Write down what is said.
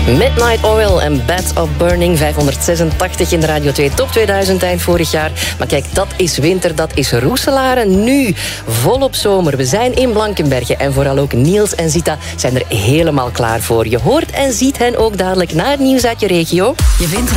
Midnight Oil en Beds of Burning, 586 in de Radio 2 Top 2000 eind vorig jaar. Maar kijk, dat is winter, dat is Roeselare. Nu volop zomer. We zijn in Blankenberge en vooral ook Niels en Zita zijn er helemaal klaar voor. Je hoort en ziet hen ook dadelijk na het nieuws uit je regio. Je vindt